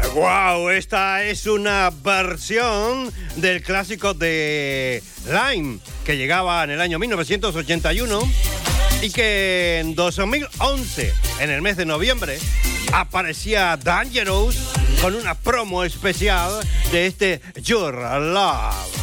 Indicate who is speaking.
Speaker 1: Wow, esta es una versión del clásico de Lime que llegaba en el año 1981 y que en 2011, en el mes de noviembre, aparecía Dangerous con una promo especial de este Your Love.